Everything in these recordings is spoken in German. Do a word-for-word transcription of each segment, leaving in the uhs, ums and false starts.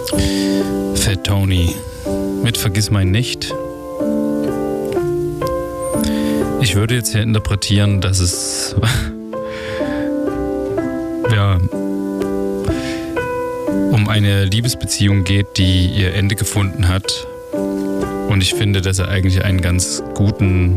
Fat Tony mit Vergiss mein nicht. Ich würde jetzt hier interpretieren, dass es ja um eine Liebesbeziehung geht, die ihr Ende gefunden hat. Und ich finde, dass er eigentlich einen ganz guten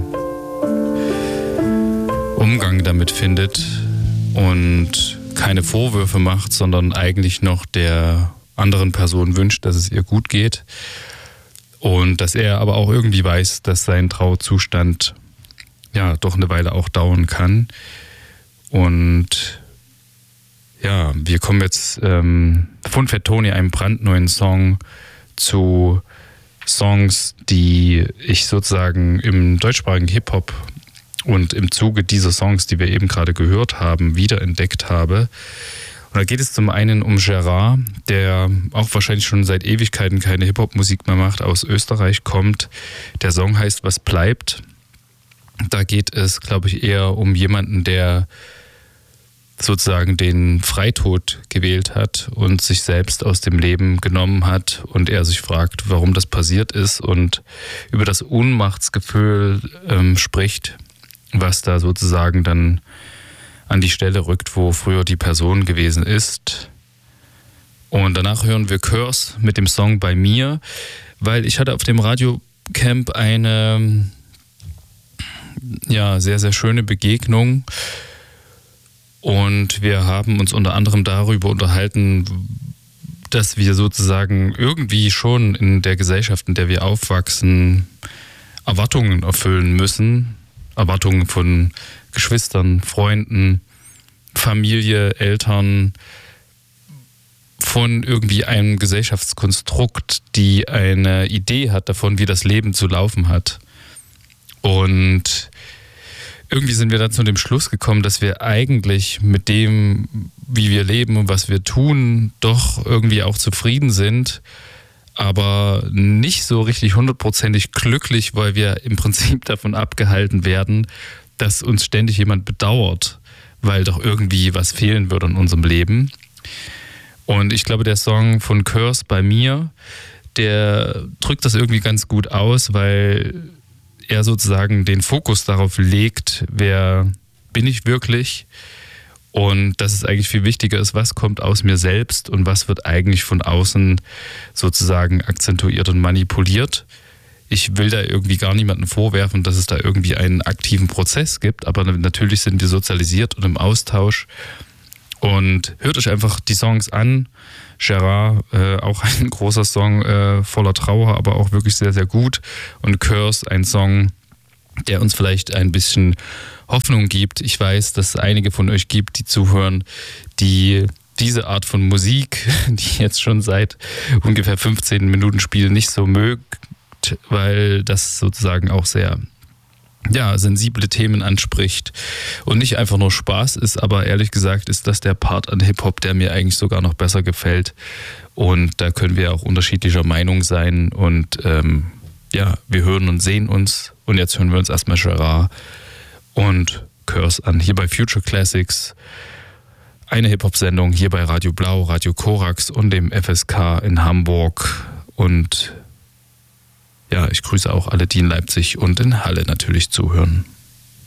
Umgang damit findet und keine Vorwürfe macht, sondern eigentlich noch der anderen Person wünscht, dass es ihr gut geht. Und dass er aber auch irgendwie weiß, dass sein Trauerzustand ja doch eine Weile auch dauern kann. Und ja, wir kommen jetzt ähm, von Fat Tony, einem brandneuen Song, zu Songs, die ich sozusagen im deutschsprachigen Hip-Hop und im Zuge dieser Songs, die wir eben gerade gehört haben, wiederentdeckt habe. Und da geht es zum einen um Gerard, der auch wahrscheinlich schon seit Ewigkeiten keine Hip-Hop-Musik mehr macht, aus Österreich kommt. Der Song heißt Was bleibt. Da geht es, glaube ich, eher um jemanden, der sozusagen den Freitod gewählt hat und sich selbst aus dem Leben genommen hat und er sich fragt, warum das passiert ist und über das Ohnmachtsgefühl ähm, spricht, was da sozusagen dann an die Stelle rückt, wo früher die Person gewesen ist. Und danach hören wir Curse mit dem Song Bei mir, weil ich hatte auf dem Radiocamp eine ja, sehr, sehr schöne Begegnung und wir haben uns unter anderem darüber unterhalten, dass wir sozusagen irgendwie schon in der Gesellschaft, in der wir aufwachsen, Erwartungen erfüllen müssen. Erwartungen von Geschwistern, Freunden, Familie, Eltern, von irgendwie einem Gesellschaftskonstrukt, die eine Idee hat davon, wie das Leben zu laufen hat. Und irgendwie sind wir dann zu dem Schluss gekommen, dass wir eigentlich mit dem, wie wir leben und was wir tun, doch irgendwie auch zufrieden sind, aber nicht so richtig hundertprozentig glücklich, weil wir im Prinzip davon abgehalten werden, dass uns ständig jemand bedauert, weil doch irgendwie was fehlen würde in unserem Leben. Und ich glaube, der Song von Curse Bei mir, der drückt das irgendwie ganz gut aus, weil er sozusagen den Fokus darauf legt, wer bin ich wirklich und dass es eigentlich viel wichtiger ist, was kommt aus mir selbst und was wird eigentlich von außen sozusagen akzentuiert und manipuliert. Ich will da irgendwie gar niemandem vorwerfen, dass es da irgendwie einen aktiven Prozess gibt, aber natürlich sind wir sozialisiert und im Austausch. Und hört euch einfach die Songs an. Gerard, äh, auch ein großer Song äh, voller Trauer, aber auch wirklich sehr, sehr gut. Und Curse, ein Song, der uns vielleicht ein bisschen Hoffnung gibt. Ich weiß, dass es einige von euch gibt, die zuhören, die diese Art von Musik, die jetzt schon seit ungefähr fünfzehn Minuten spielen, nicht so mögt, weil das sozusagen auch sehr ja, sensible Themen anspricht und nicht einfach nur Spaß ist, aber ehrlich gesagt ist das der Part an Hip-Hop, der mir eigentlich sogar noch besser gefällt und da können wir auch unterschiedlicher Meinung sein und ähm, ja, wir hören und sehen uns und jetzt hören wir uns erstmal Gerard und Curse an, hier bei Future Classics, eine Hip-Hop-Sendung hier bei Radio Blau, Radio Korax und dem F S K in Hamburg und ja, ich grüße auch alle, die in Leipzig und in Halle natürlich zuhören.